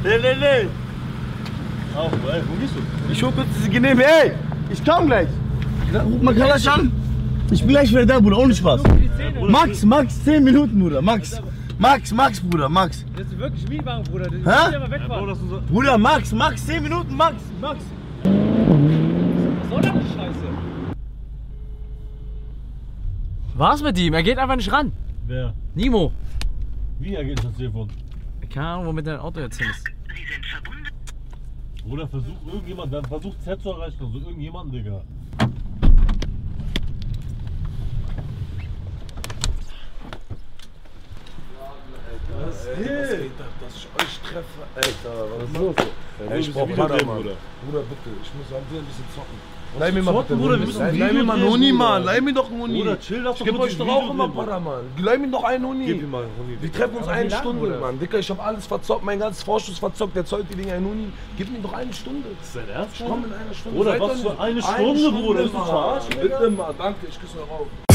Nee. Auch, ey, wo gehst du? Ich hol kurz diese Genehme, ey! Ich komm gleich! Ruf mal Kalasch an! Ich bin gleich wieder da, Bruder, ohne Spaß. Max, 10 Minuten, Bruder, Max, Bruder, Max. Das ist wirklich Schmiedwagen, Bruder. Hä? Ja, mal wegfahren. Bruder, Max, 10 Minuten, Max. Was soll das die Scheiße? Was mit ihm? Er geht einfach nicht ran. Wer? Nimo. Wie ergeht das Telefon? Keine Ahnung, womit dein Auto jetzt hin ist. Oder versucht Z zu erreichen, also irgendjemanden, Digga. Was geht ab, dass ich euch treffe? Alter, was ist los? Ey, Ich brauch Paraman. Bruder, bitte, ich muss ein bisschen zocken. Leih mir mal zocken, bitte, Bruder, wir müssen Leih mir mal einen Huni, Mann. Leih mir doch einen Huni. Bruder, chill, lass Ich doch geb kurz euch ein doch auch Video immer drehen, Paraman. Leih mir doch einen Huni. Gib ihm mal einen Huni. Wir treffen uns eine Stunde, Bruder? Mann. Dicker, ich hab alles verzockt, mein ganzes Vorschuss verzockt. Der zollt die Dinger einen Huni. Gib mir doch eine Stunde. Ist dein Ernst? Ich komm in einer Stunde. Bruder, Seid was doch für nicht- eine Stunde, Bruder? Bist du Mann. verarscht, Digga? Bitte mal, danke, ich küsse eure Augen.